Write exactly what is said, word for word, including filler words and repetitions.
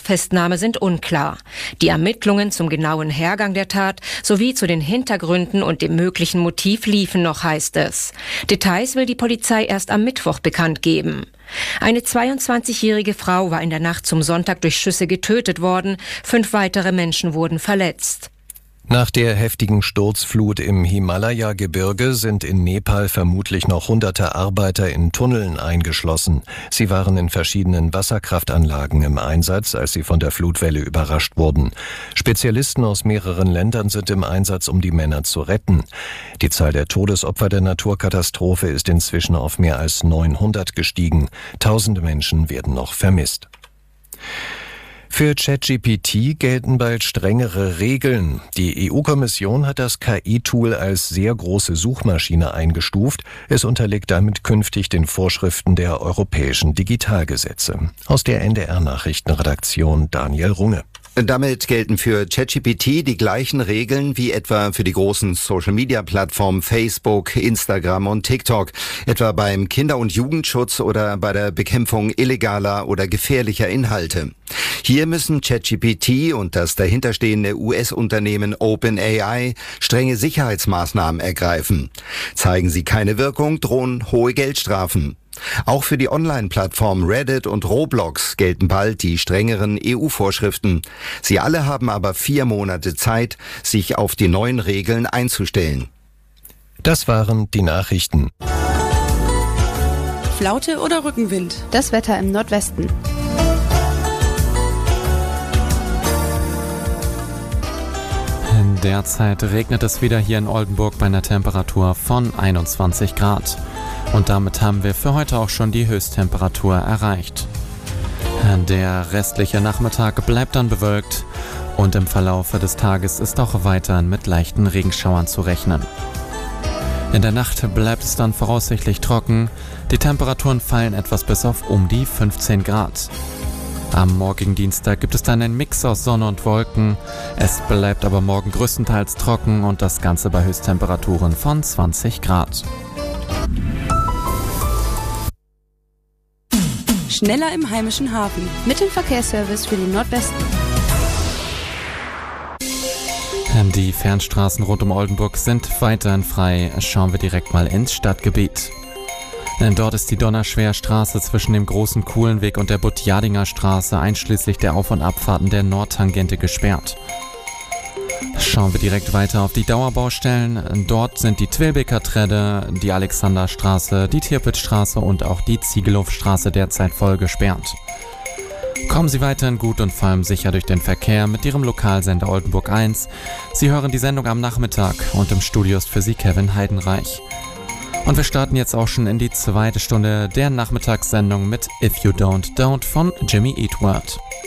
Festnahme sind unklar. Die Ermittlungen zum genauen Hergang der Tat sowie zu den Hintergründen und dem möglichen Motiv liefen noch, heißt es. Details will die Polizei erst am Mittwoch bekannt geben. Eine zweiundzwanzigjährige Frau war in der Nacht zum Sonntag durch Schüsse getötet worden. Fünf weitere Menschen wurden verletzt. Nach der heftigen Sturzflut im Himalaya-Gebirge sind in Nepal vermutlich noch hunderte Arbeiter in Tunneln eingeschlossen. Sie waren in verschiedenen Wasserkraftanlagen im Einsatz, als sie von der Flutwelle überrascht wurden. Spezialisten aus mehreren Ländern sind im Einsatz, um die Männer zu retten. Die Zahl der Todesopfer der Naturkatastrophe ist inzwischen auf mehr als neunhundert gestiegen. Tausende Menschen werden noch vermisst. Für ChatGPT gelten bald strengere Regeln. Die E U-Kommission hat das K I-Tool als sehr große Suchmaschine eingestuft. Es unterliegt damit künftig den Vorschriften der europäischen Digitalgesetze. Aus der N D R-Nachrichtenredaktion Daniel Runge. Damit gelten für ChatGPT die gleichen Regeln wie etwa für die großen Social-Media-Plattformen Facebook, Instagram und TikTok, etwa beim Kinder- und Jugendschutz oder bei der Bekämpfung illegaler oder gefährlicher Inhalte. Hier müssen ChatGPT und das dahinterstehende U S-Unternehmen OpenAI strenge Sicherheitsmaßnahmen ergreifen. Zeigen sie keine Wirkung, drohen hohe Geldstrafen. Auch für die Online-Plattformen Reddit und Roblox gelten bald die strengeren E U-Vorschriften. Sie alle haben aber vier Monate Zeit, sich auf die neuen Regeln einzustellen. Das waren die Nachrichten. Flaute oder Rückenwind? Das Wetter im Nordwesten. Derzeit regnet es wieder hier in Oldenburg bei einer Temperatur von einundzwanzig Grad. Und damit haben wir für heute auch schon die Höchsttemperatur erreicht. Der restliche Nachmittag bleibt dann bewölkt und im Verlauf des Tages ist auch weiterhin mit leichten Regenschauern zu rechnen. In der Nacht bleibt es dann voraussichtlich trocken. Die Temperaturen fallen etwas bis auf um die fünfzehn Grad. Am morgigen Dienstag gibt es dann einen Mix aus Sonne und Wolken. Es bleibt aber morgen größtenteils trocken und das Ganze bei Höchsttemperaturen von zwanzig Grad. Schneller im heimischen Hafen. Mit dem Verkehrsservice für den Nordwesten. Die Fernstraßen rund um Oldenburg sind weiterhin frei. Schauen wir direkt mal ins Stadtgebiet. Dort ist die Donnerschwerstraße zwischen dem Großen Kuhlenweg und der Butjadinger Straße einschließlich der Auf- und Abfahrten der Nordtangente gesperrt. Schauen wir direkt weiter auf die Dauerbaustellen. Dort sind die Twilbeker Tredde, die Alexanderstraße, die Tirpitzstraße und auch die Ziegelhofstraße derzeit voll gesperrt. Kommen Sie weiterhin gut und vor allem sicher durch den Verkehr mit Ihrem Lokalsender Oldenburg eins. Sie hören die Sendung am Nachmittag und im Studio ist für Sie Kevin Heidenreich. Und wir starten jetzt auch schon in die zweite Stunde der Nachmittagssendung mit If You Don't, Don't von Jimmy Eat World.